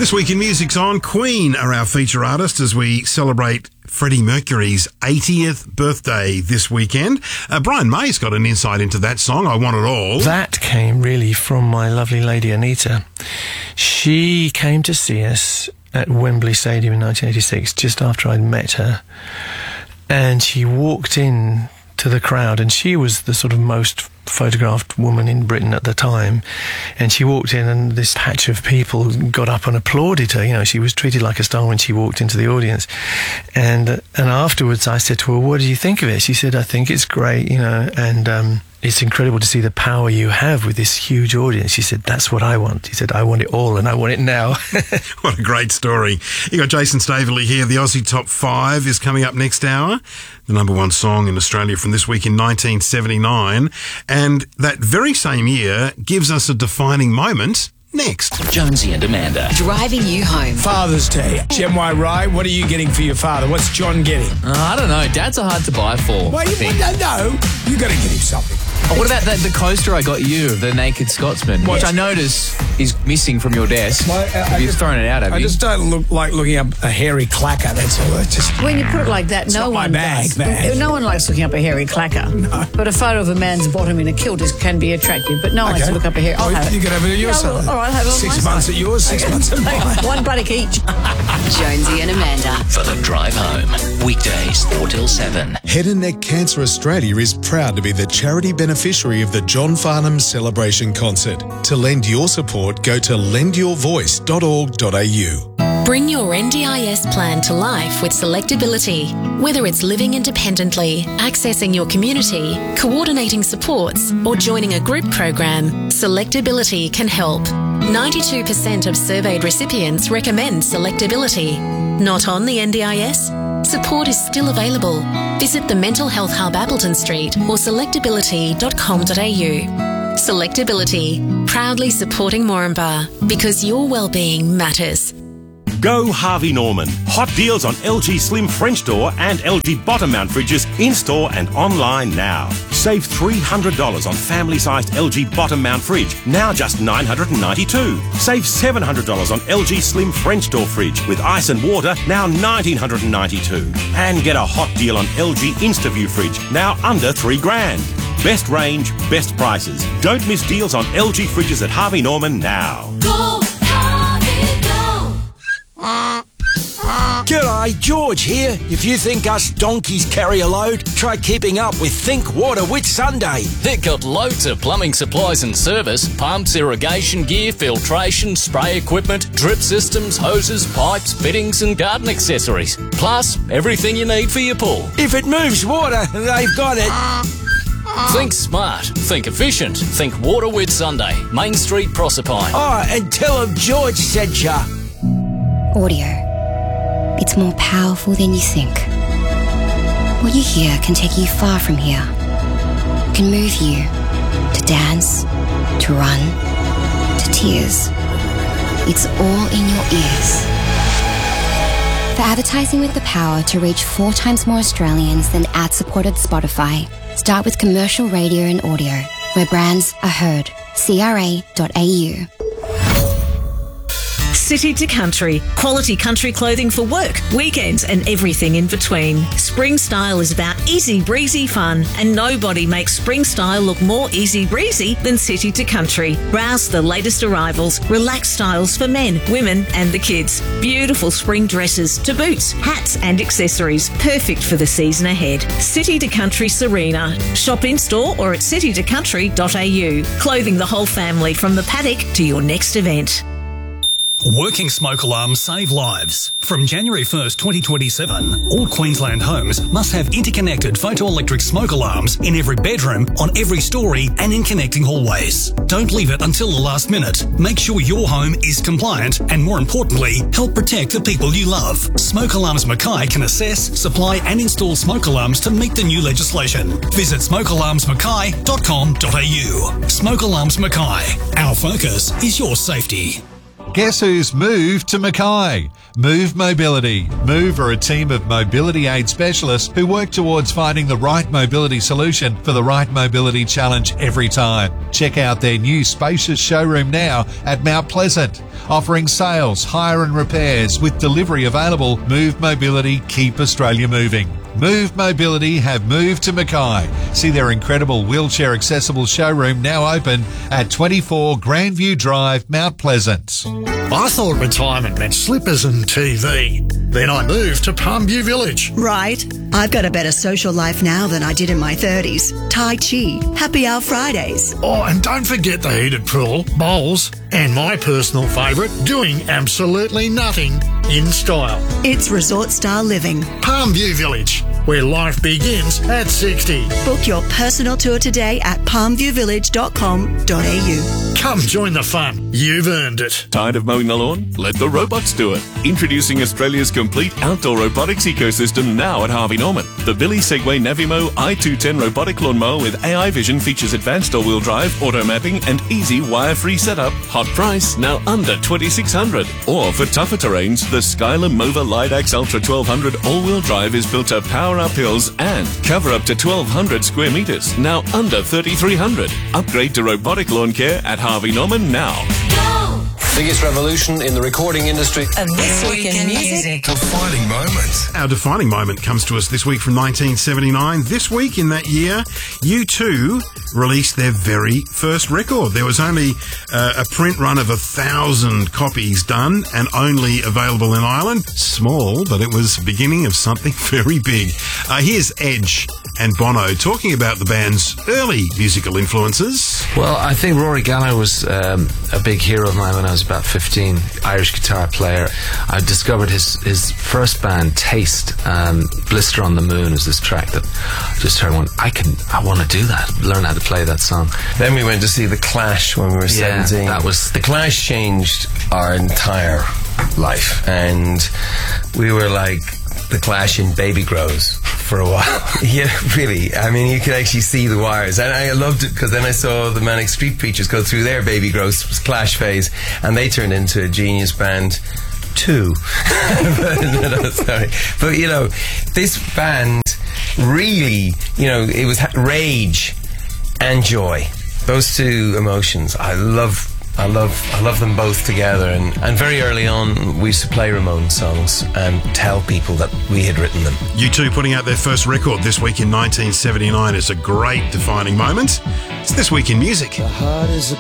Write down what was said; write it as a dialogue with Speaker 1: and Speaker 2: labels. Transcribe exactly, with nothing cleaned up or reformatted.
Speaker 1: This week in music's on. Queen are our feature artist as we celebrate Freddie Mercury's eightieth birthday this weekend. Uh, Brian May's got an insight into that song, I Want It All.
Speaker 2: That came really from my lovely lady Anita. She came to see us at Wembley Stadium in nineteen eighty-six, just after I'd met her. And she walked in to the crowd, and she was the sort of most photographed woman in Britain at the time, and she walked in and this patch of people got up and applauded her. You know, she was treated like a star when she walked into the audience. And uh, and afterwards I said to her, what do you think of it? She said, I think it's great, you know, and um it's incredible to see the power you have with this huge audience. She said, that's what I want. She said, I want it all and I want it now.
Speaker 1: What a great story. You got Jason Staveley here. The Aussie Top five is coming up next hour. The number one song in Australia from this week in nineteen seventy-nine. And that very same year gives us a defining moment next.
Speaker 3: Jonesy and Amanda.
Speaker 4: Driving you home.
Speaker 5: Father's Day. Gen Y Rye, what are you getting for your father? What's John getting?
Speaker 6: Uh, I don't know. Dads are hard to buy for.
Speaker 5: Well, you don't know. You got to get him something.
Speaker 6: Oh, what about that, the coaster I got you, the Naked Scotsman,
Speaker 5: What?
Speaker 6: which I notice is missing from your desk.
Speaker 5: Well, I- I
Speaker 6: You've
Speaker 5: just-
Speaker 6: thrown it out, have
Speaker 5: I
Speaker 6: you?
Speaker 5: just don't look like looking up a hairy clacker. That's all. It's just
Speaker 7: When you put it like that,
Speaker 5: It's
Speaker 7: no
Speaker 5: not my
Speaker 7: one
Speaker 5: bag,
Speaker 7: does.
Speaker 5: man.
Speaker 7: No one likes looking up a hairy clacker.
Speaker 5: No.
Speaker 7: But a photo of a man's bottom in a kilt is, can be attractive. But no one likes to look up a hair. I'll
Speaker 5: Oh,
Speaker 7: have it.
Speaker 5: you can have it at your
Speaker 7: Yeah,
Speaker 5: side.
Speaker 7: well, all right, have it on
Speaker 5: Six
Speaker 7: my
Speaker 5: months
Speaker 7: side.
Speaker 5: at yours, six months at mine.
Speaker 7: One buttock each.
Speaker 4: Jonesy and Amanda.
Speaker 3: For the drive home. Weekdays four till seven.
Speaker 8: Head and Neck Cancer Australia is proud to be the charity beneficiary of the John Farnham Celebration Concert. To lend your support, go to lend your voice dot org dot a u.
Speaker 9: Bring your N D I S plan to life with Selectability. Whether it's living independently, accessing your community, coordinating supports, or joining a group program, Selectability can help. ninety-two percent of surveyed recipients recommend Selectability. Not on the N D I S? Support is still available. Visit the Mental Health Hub Appleton Street or selectability dot com dot a u. Selectability, proudly supporting Moranbah because your well-being matters.
Speaker 10: Go Harvey Norman. Hot deals on L G Slim French door and L G bottom mount fridges in-store and online now. Save three hundred dollars on family-sized L G bottom mount fridge, now just nine hundred ninety-two dollars. Save seven hundred dollars on L G Slim French door fridge with ice and water, now one thousand nine hundred ninety-two dollars. And get a hot deal on L G InstaView fridge, now under three grand. Best range, best prices. Don't miss deals on L G fridges at Harvey Norman now.
Speaker 11: Go, Harvey, go.
Speaker 5: G'day, George here. If you think us donkeys carry a load, try keeping up with Think Water with Sunday.
Speaker 12: They've got loads of plumbing supplies and service, pumps, irrigation gear, filtration, spray equipment, drip systems, hoses, pipes, fittings and garden accessories. Plus, everything you need for your pool.
Speaker 5: If it moves water, they've got it.
Speaker 12: Think smart, think efficient, think Water with Sunday, Main Street, Proserpine.
Speaker 5: Oh, and tell them George sent ya.
Speaker 13: Audio. It's more powerful than you think. What you hear can take you far from here. It can move you to dance, to run, to tears. It's all in your ears. For advertising with the power to reach four times more Australians than ad-supported Spotify, start with commercial radio and audio, where brands are heard. C R A dot A U.
Speaker 14: City to Country. Quality country clothing for work, weekends and everything in between. Spring Style is about easy breezy fun, and nobody makes Spring Style look more easy breezy than City to Country. Browse the latest arrivals, relaxed styles for men, women and the kids. Beautiful spring dresses to boots, hats and accessories. Perfect for the season ahead. City to Country Serena. Shop in store or at city to country dot a u. Clothing the whole family from the paddock to your next event.
Speaker 15: Working smoke alarms save lives. From January first, twenty twenty-seven, all Queensland homes must have interconnected photoelectric smoke alarms in every bedroom, on every story and in connecting hallways. Don't leave it until the last minute. Make sure your home is compliant and, more importantly, help protect the people you love. Smoke Alarms Mackay can assess, supply and install smoke alarms to meet the new legislation. Visit smoke alarms mackay dot com dot a u. Smoke Alarms Mackay. Our focus is your safety.
Speaker 16: Guess who's moved to Mackay? Move Mobility. Move are a team of mobility aid specialists who work towards finding the right mobility solution for the right mobility challenge every time. Check out their new spacious showroom now at Mount Pleasant. Offering sales, hire and repairs with delivery available. Move Mobility, keep Australia moving. Move Mobility have moved to Mackay. See their incredible wheelchair accessible showroom now open at twenty-four Grandview Drive, Mount Pleasant.
Speaker 17: I thought retirement meant slippers and T V. Then I moved to Palmview Village.
Speaker 18: Right. I've got a better social life now than I did in my thirties. Tai Chi, Happy Hour Fridays.
Speaker 17: Oh, and don't forget the heated pool, bowls, and my personal favourite, doing absolutely nothing in style.
Speaker 18: It's resort style living.
Speaker 17: Palmview Village, where life begins at sixty.
Speaker 18: Book your personal tour today at palmview village dot com dot a u.
Speaker 17: Come join the fun. You've earned it.
Speaker 19: Tired of mowing the lawn? Let the robots do it. Introducing Australia's complete outdoor robotics ecosystem now at Harvey Norman. The Billy Segway Navimo i two ten robotic lawnmower with A I vision features advanced all-wheel drive, auto mapping and easy wire-free setup. Hot price, now under twenty-six hundred dollars. Or for tougher terrains, the Skylar Mova Lidax Ultra twelve hundred all-wheel drive is built to power up hills and cover up to twelve hundred square metres, now under thirty-three hundred dollars. Upgrade to robotic lawn care at Harvey Norman now.
Speaker 20: Biggest revolution in the recording industry.
Speaker 4: And this week in music.
Speaker 1: Defining moment. Our defining moment comes to us this week from nineteen seventy-nine. This week in that year, U two released their very first record. There was only uh, a print run of a thousand copies done and only available in Ireland. Small, but it was the beginning of something very big. Uh, here's Edge and Bono talking about the band's early musical influences.
Speaker 21: Well, I think Rory Gallagher was um, a big hero of mine when I was about fifteen. Irish guitar player. I discovered his his first band, Taste. Um, Blister on the Moon is this track that I just heard. One, I can, I want to do that. Learn how to play that song.
Speaker 22: Then we went to see the Clash when we were
Speaker 21: Yeah,
Speaker 22: seventeen.
Speaker 21: that was
Speaker 22: the Clash changed our entire life, and we were like the Clash in Baby Grows for a while. Yeah, really. I mean, you could actually see the wires, and I loved it because then I saw the Manic Street Preachers go through their Baby Grows Clash phase, and they turned into a genius band too. but, no, no, sorry, but you know, this band really, you know, it was rage and joy. Those two emotions, I love. I love I love them both together, and, and very early on we used to play Ramones songs and tell people that we had written them.
Speaker 1: U two putting out their first record this week in nineteen seventy-nine is a great defining moment. It's This Week in Music.
Speaker 23: The heart is a